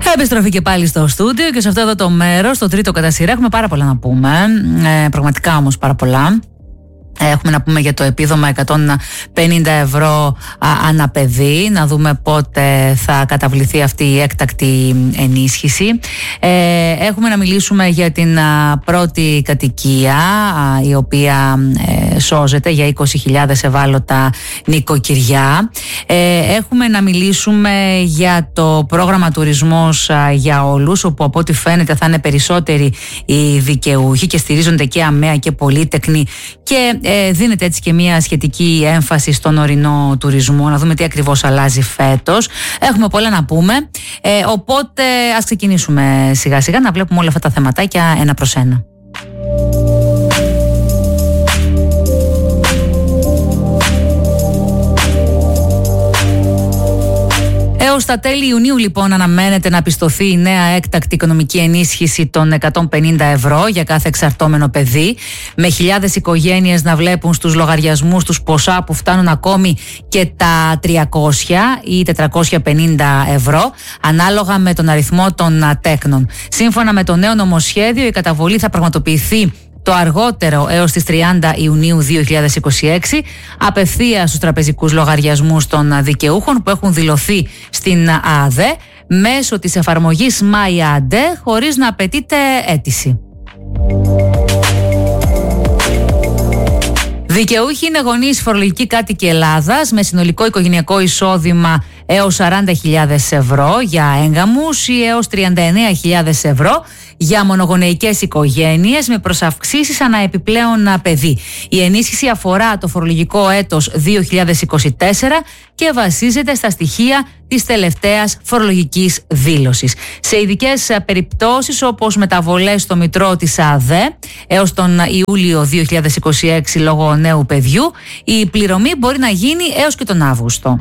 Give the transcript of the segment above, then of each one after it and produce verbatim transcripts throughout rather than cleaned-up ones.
Επιστροφή και πάλι στο στούντιο και σε αυτό εδώ το μέρος, το τρίτο κατά σειρά, έχουμε πάρα πολλά να πούμε. Ε, πραγματικά όμως πάρα πολλά. Έχουμε να πούμε για το επίδομα εκατόν πενήντα ευρώ ανά παιδί, να δούμε πότε θα καταβληθεί αυτή η έκτακτη ενίσχυση. Ε, έχουμε να μιλήσουμε για την πρώτη κατοικία, η οποία ε, σώζεται για είκοσι χιλιάδες ευάλωτα νοικοκυριά. Ε, έχουμε να μιλήσουμε για το πρόγραμμα τουρισμός για όλους, όπου από ό,τι φαίνεται θα είναι περισσότεροι οι δικαιούχοι και στηρίζονται και αμαία και πολύτεκνοι, και Ε, δίνεται έτσι και μια σχετική έμφαση στον ορεινό τουρισμό, να δούμε τι ακριβώς αλλάζει φέτος. Έχουμε πολλά να πούμε, ε, οπότε ας ξεκινήσουμε σιγά σιγά να βλέπουμε όλα αυτά τα θεματάκια ένα προς ένα. Έως τα τέλη Ιουνίου λοιπόν αναμένεται να πιστωθεί η νέα έκτακτη οικονομική ενίσχυση των εκατόν πενήντα ευρώ για κάθε εξαρτώμενο παιδί, με χιλιάδες οικογένειες να βλέπουν στους λογαριασμούς τους ποσά που φτάνουν ακόμη και τα τριακόσια ή τετρακόσια πενήντα ευρώ, ανάλογα με τον αριθμό των τέκνων. Σύμφωνα με το νέο νομοσχέδιο, η καταβολή θα πραγματοποιηθεί το αργότερο έως τις τριάντα Ιουνίου δύο χιλιάδες είκοσι έξι, απευθείας στους τραπεζικούς λογαριασμούς των δικαιούχων που έχουν δηλωθεί στην ΑΔΕ μέσω της εφαρμογής MyAde, χωρίς να απαιτείται αίτηση. Δικαιούχοι είναι γονείς φορολογικοί κάτοικοι Ελλάδας με συνολικό οικογενειακό εισόδημα έως σαράντα χιλιάδες ευρώ για έγγαμους ή έως τριάντα εννέα χιλιάδες ευρώ για μονογονεϊκές οικογένειες με προσαυξήσεις ανά επιπλέον παιδί. Η ενίσχυση αφορά το φορολογικό έτος δύο χιλιάδες είκοσι τέσσερα και βασίζεται στα στοιχεία της τελευταίας φορολογικής δήλωσης. Σε ειδικές περιπτώσεις, όπως μεταβολές στο μητρό της ΑΔΕ έως τον Ιούλιο δύο χιλιάδες είκοσι έξι λόγω νέου παιδιού, η πληρωμή μπορεί να γίνει έως και τον Αύγουστο.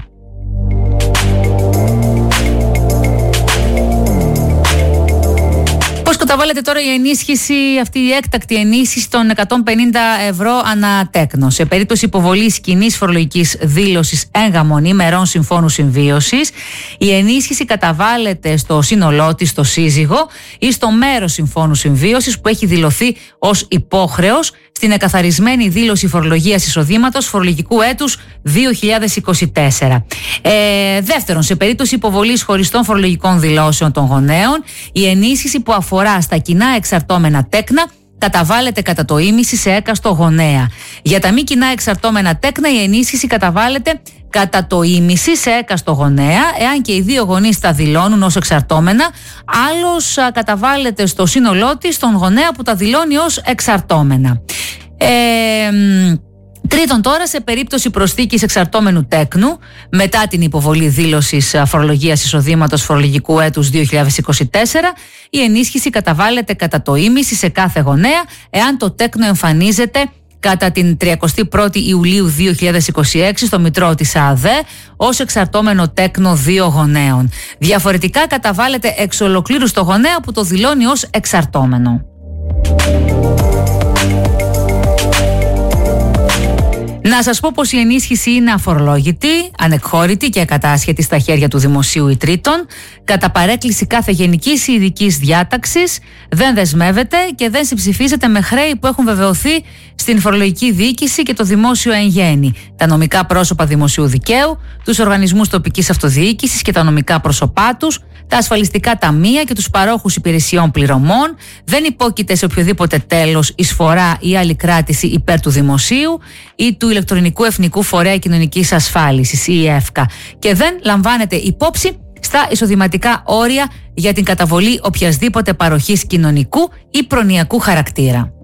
Πώς καταβάλλεται τώρα η ενίσχυση, αυτή η έκτακτη ενίσχυση των εκατόν πενήντα ευρώ ανά τέκνο? Σε περίπτωση υποβολής κοινής φορολογικής δήλωσης έγγαμων ή μερών συμφώνου συμβίωσης, η ενίσχυση καταβάλλεται στο σύνολό της, στο σύζυγο ή στο μέρος συμφώνου συμβίωσης που έχει δηλωθεί ως υπόχρεος στην εκαθαρισμένη δήλωση φορολογίας εισοδήματος φορολογικού έτους δύο χιλιάδες είκοσι τέσσερα. Ε, δεύτερον, σε περίπτωση υποβολής χωριστών φορολογικών δηλώσεων των γονέων, η ενίσχυση που αφορά στα κοινά εξαρτώμενα τέκνα καταβάλλεται κατά το ίμιση σε έκαστο γονέα. Για τα μη κοινά εξαρτώμενα τέκνα, η ενίσχυση καταβάλλεται κατά το ίμιση σε έκαστο γονέα, εάν και οι δύο γονείς τα δηλώνουν ως εξαρτώμενα, άλλος καταβάλλεται στο σύνολό της στον γονέα που τα δηλώνει ως εξαρτώμενα. Ε, Τρίτον, τώρα, σε περίπτωση προσθήκης εξαρτώμενου τέκνου μετά την υποβολή δήλωσης φορολογίας εισοδήματος φορολογικού έτους δύο χιλιάδες είκοσι τέσσερα, η ενίσχυση καταβάλλεται κατά το ίμιση σε κάθε γονέα, εάν το τέκνο εμφανίζεται κατά την τριαντά πρώτη Ιουλίου δύο χιλιάδες είκοσι έξι στο μητρό της ΑΔΕ ως εξαρτώμενο τέκνο δύο γονέων. Διαφορετικά καταβάλλεται εξ ολοκλήρου στο γονέα που το δηλώνει ως εξαρτώμενο. Να σας πω πως η ενίσχυση είναι αφορολόγητη, ανεκχώρητη και ακατάσχετη στα χέρια του δημοσίου ή τρίτων. Κατά παρέκκληση κάθε γενικής ή ειδικής διάταξης δεν δεσμεύεται και δεν συμψηφίζεται με χρέη που έχουν βεβαιωθεί στην φορολογική διοίκηση και το δημόσιο εν γέννη, τα νομικά πρόσωπα δημοσίου δικαίου, τους οργανισμούς τοπικής αυτοδιοίκησης και τα νομικά πρόσωπά τους, τα ασφαλιστικά ταμεία και τους παρόχους υπηρεσιών πληρωμών, δεν υπόκειται σε οποιοδήποτε τέλος, εισφορά ή άλλη κράτηση υπέρ του δημοσίου ή του ηλεκτρονικού εθνικού φορέα κοινωνικής ασφάλισης ή ΕΦΚΑ και δεν λαμβάνεται υπόψη στα εισοδηματικά όρια για την καταβολή οποιασδήποτε παροχής κοινωνικού ή προνοιακού χαρακτήρα.